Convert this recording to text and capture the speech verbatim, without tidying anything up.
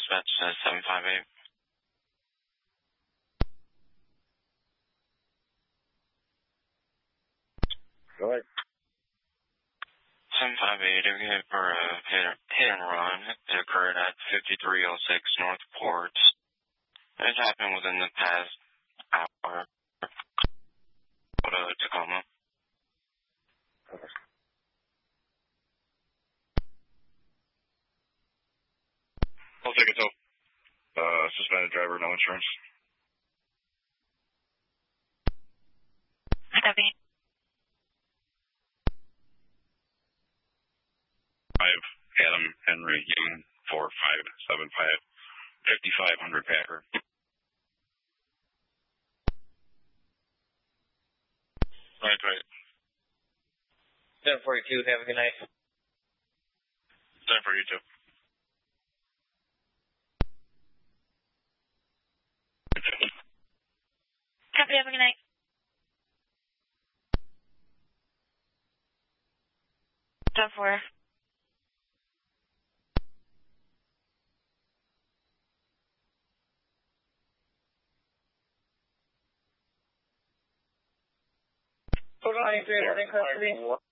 dispatch uh, seven five eight. Go ahead. seven five eight, if you for a hit, hit and run, it occurred at fifty-three oh six North Port. It happened within the past hour. Go to Tacoma. I'll take it till uh, suspended driver, no insurance. Copy. Five Adam Henry Young four five seven five fifty five hundred Packer. Right, right. seven forty-two, have a good night. Time for you too. Copy, have a good night. seven four. Total ninety-three, everything custody.